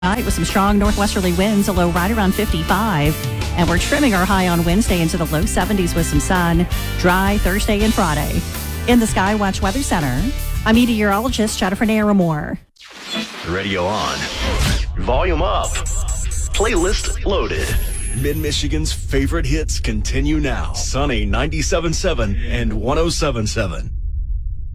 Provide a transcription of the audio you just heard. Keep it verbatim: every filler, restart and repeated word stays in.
Night with some strong northwesterly winds, a low right around fifty-five. And we're trimming our high on Wednesday into the low seventies with some sun. Dry Thursday and Friday. In the Skywatch Weather Center, I'm meteorologist Jennifer Naramore. Radio on. Volume up. Playlist loaded. Mid-Michigan's favorite hits continue now. Sunny ninety-seven point seven and one oh seven point seven.